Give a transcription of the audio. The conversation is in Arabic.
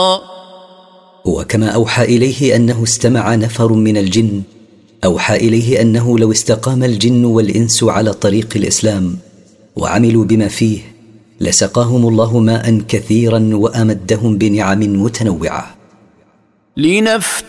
وكما أوحى إليه أنه استمع نفر من الجن، أوحى إليه أنه لو استقام الجن والإنس على طريق الإسلام وعملوا بما فيه لسقاهم الله ماء كثيرا وأمدهم بنعم متنوعة. لنفتح